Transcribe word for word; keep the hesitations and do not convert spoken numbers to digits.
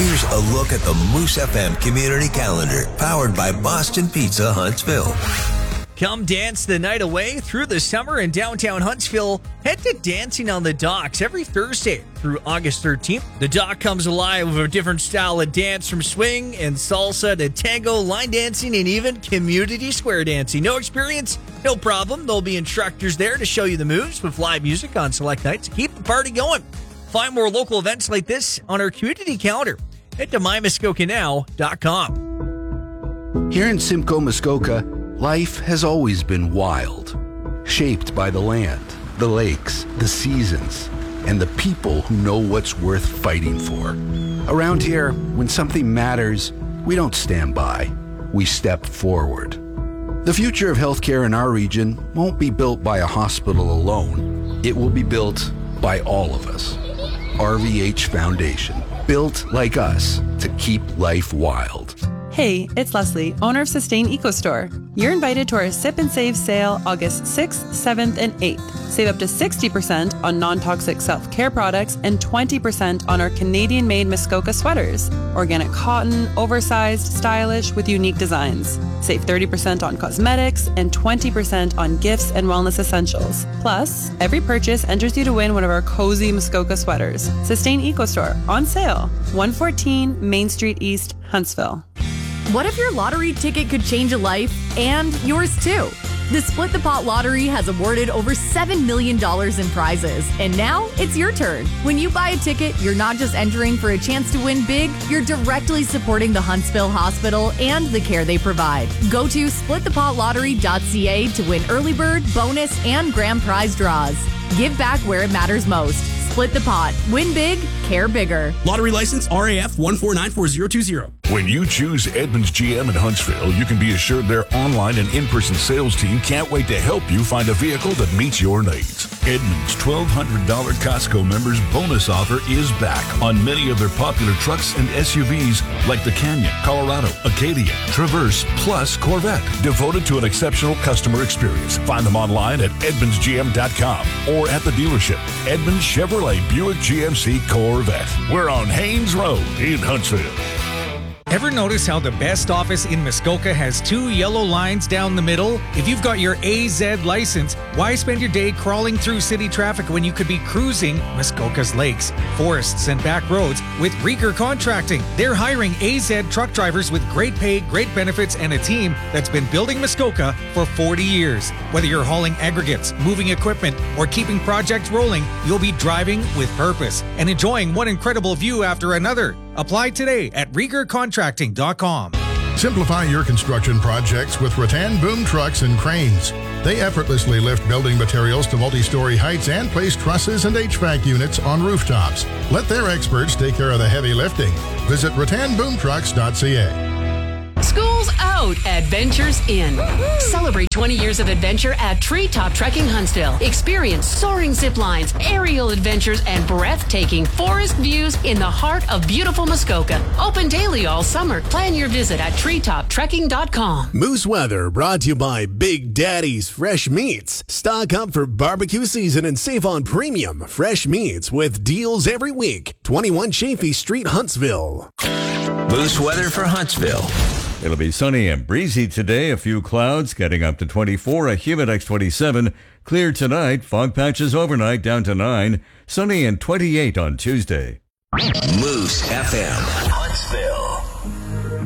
Here's a look at the Moose F M community calendar, powered by Boston Pizza Huntsville. Come dance the night away through the summer in downtown Huntsville. Head to Dancing on the Docks every Thursday through August thirteenth. The dock comes alive with a different style of dance, from swing and salsa to tango, line dancing, and even community square dancing. No experience? No problem. There'll be instructors there to show you the moves with live music on select nights to keep the party going. Find more local events like this on our community calendar. Head to my muskoka now dot com. Here in Simcoe, Muskoka, life has always been wild, shaped by the land, the lakes, the seasons, and the people who know what's worth fighting for. Around here, when something matters, we don't stand by, we step forward. The future of healthcare in our region won't be built by a hospital alone. It will be built by all of us. R V H Foundation, built like us to keep life wild. Hey, it's Leslie, owner of Sustain Eco Store. You're invited to our Sip and Save sale August sixth, seventh, and eighth. Save up to sixty percent on non-toxic self-care products and twenty percent on our Canadian-made Muskoka sweaters. Organic cotton, oversized, stylish, with unique designs. Save thirty percent on cosmetics and twenty percent on gifts and wellness essentials. Plus, every purchase enters you to win one of our cozy Muskoka sweaters. Sustain Eco Store, on sale, one fourteen Main Street East, Huntsville. What if your lottery ticket could change a life, and yours too? The Split the Pot Lottery has awarded over seven million dollars in prizes, and now it's your turn. When you buy a ticket, you're not just entering for a chance to win big, you're directly supporting the Huntsville Hospital and the care they provide. Go to split the pot lottery dot c a to win early bird, bonus, and grand prize draws. Give back where it matters most. Split the pot. Win big, care bigger. Lottery license R A F one four nine four zero two zero. When you choose Edmunds G M in Huntsville, you can be assured their online and in-person sales team can't wait to help you find a vehicle that meets your needs. Edmunds' twelve hundred dollars Costco members bonus offer is back on many of their popular trucks and S U Vs like the Canyon, Colorado, Acadia, Traverse, plus Corvette, devoted to an exceptional customer experience. Find them online at edmunds g m dot com or at the dealership, Edmunds Chevrolet Buick G M C Corvette. We're on Haynes Road in Huntsville. Ever notice how the best office in Muskoka has two yellow lines down the middle? If you've got your A Z license, why spend your day crawling through city traffic when you could be cruising Muskoka's lakes, forests, and back roads with Rieger Contracting? They're hiring A Z truck drivers with great pay, great benefits, and a team that's been building Muskoka for forty years. Whether you're hauling aggregates, moving equipment, or keeping projects rolling, you'll be driving with purpose and enjoying one incredible view after another. Apply today at rieger contracting dot com. Simplify your construction projects with Rattan Boom Trucks and Cranes. They effortlessly lift building materials to multi-story heights and place trusses and H V A C units on rooftops. Let their experts take care of the heavy lifting. Visit rattan boom trucks dot c a. School's out, Adventures in. Celebrate twenty years of adventure at Treetop Trekking Huntsville. Experience soaring zip lines, aerial adventures, and breathtaking forest views in the heart of beautiful Muskoka. Open daily all summer. Plan your visit at treetop trekking dot com. Moose Weather brought to you by Big Daddy's Fresh Meats. Stock up for barbecue season and save on premium fresh meats with deals every week. twenty-one Chafee Street, Huntsville. Moose Weather for Huntsville. It'll be sunny and breezy today. A few clouds getting up to twenty-four, a humid X twenty-seven. Clear tonight, fog patches overnight down to nine. Sunny and twenty-eight on Tuesday. Moose F M. Huntsville.